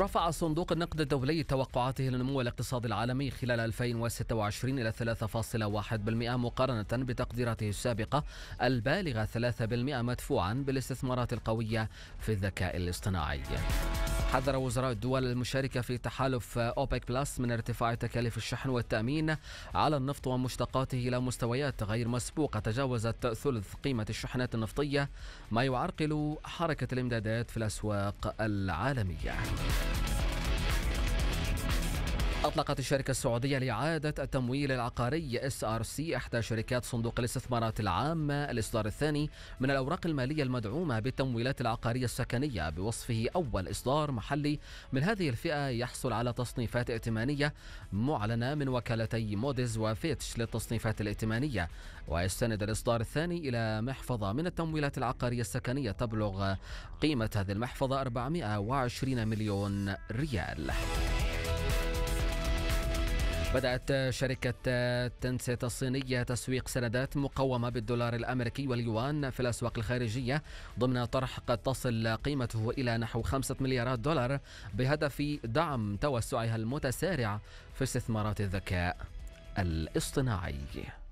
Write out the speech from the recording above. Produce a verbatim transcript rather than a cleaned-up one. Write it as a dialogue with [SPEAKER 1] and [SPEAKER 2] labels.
[SPEAKER 1] رفع صندوق النقد الدولي توقعاته لنمو الاقتصاد العالمي خلال ألفين وستة وعشرين إلى ثلاثة فاصلة واحد بالمئة مقارنة بتقديراته السابقة البالغة ثلاثة بالمئة، مدفوعا بالاستثمارات القوية في الذكاء الاصطناعي. حذر وزراء الدول المشاركة في تحالف أوبك بلس من ارتفاع تكاليف الشحن والتأمين على النفط ومشتقاته إلى مستويات غير مسبوقة تجاوزت ثلث قيمة الشحنات النفطية، ما يعرقل حركة الإمدادات في الأسواق العالمية. أطلقت الشركة السعودية لإعادة التمويل العقاري إس آر سي إحدى شركات صندوق الاستثمارات العامة الإصدار الثاني من الأوراق المالية المدعومة بالتمويلات العقارية السكنية، بوصفه أول إصدار محلي من هذه الفئة يحصل على تصنيفات ائتمانية معلنة من وكالتي موديز وفيتش للتصنيفات الائتمانية. ويستند الإصدار الثاني إلى محفظة من التمويلات العقارية السكنية تبلغ قيمة هذه المحفظة أربعمئة وعشرين مليون ريال. بدأت شركة تنسيت الصينية تسويق سندات مقومة بالدولار الأمريكي واليوان في الأسواق الخارجية ضمن طرح قد تصل قيمته إلى نحو خمسة مليارات دولار، بهدف دعم توسعها المتسارع في استثمارات الذكاء الاصطناعي.